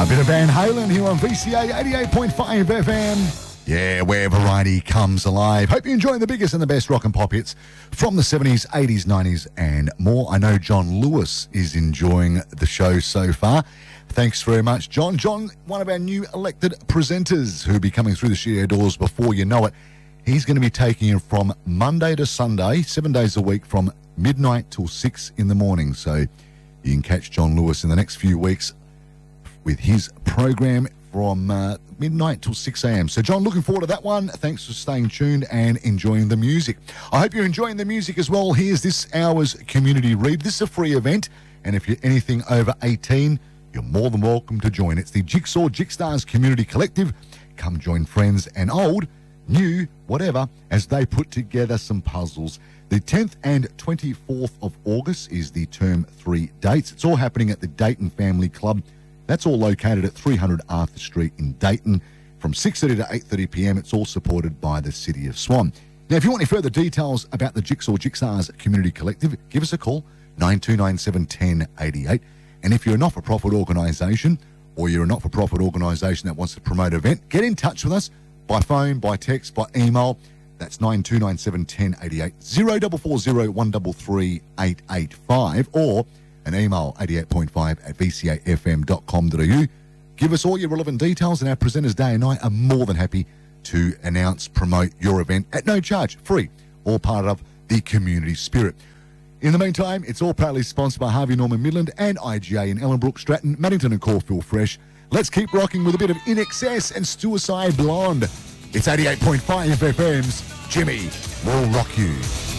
A bit of Van Halen here on VCA 88.5 FM. Yeah, where variety comes alive. Hope you're enjoying the biggest and the best rock and pop hits from the 70s, 80s, 90s and more. I know John Lewis is enjoying the show so far. Thanks very much, John. John, one of our new elected presenters who'll be coming through the studio doors before you know it. He's going to be taking you from Monday to Sunday, 7 days a week from midnight till 6 in the morning. So you can catch John Lewis in the next few weeks with his program from midnight till 6 a.m. So, John, looking forward to that one. Thanks for staying tuned and enjoying the music. I hope you're enjoying the music as well. Here's this hour's Community Read. This is a free event, and if you're anything over 18, you're more than welcome to join. It's the Jigsaw Jigstars Community Collective. Come join friends and old, new, whatever, as they put together some puzzles. The 10th and 24th of August is the Term 3 dates. It's all happening at the Dayton Family Club. That's all located at 300 Arthur Street in Dayton from 6:30 to 8:30 p.m. It's all supported by the City of Swan. Now, if you want any further details about the Jigsaw Jigstars Community Collective, give us a call, 9297 1088. And if you're a not-for-profit organisation or you're a not-for-profit organisation that wants to promote an event, get in touch with us by phone, by text, by email. That's 9297 1088, 0440 133 885, or an email 88.5 at vcafm.com.au. Give us all your relevant details and our presenters day and night are more than happy to announce, promote your event at no charge, free, all part of the community spirit. In the meantime, it's all proudly sponsored by Harvey Norman Midland and IGA in Ellenbrook, Stratton, Maddington and Caulfield Fresh. Let's keep rocking with a bit of In Excess and Suicide Blonde. It's 88.5 FM's Jimmy Will Rock You.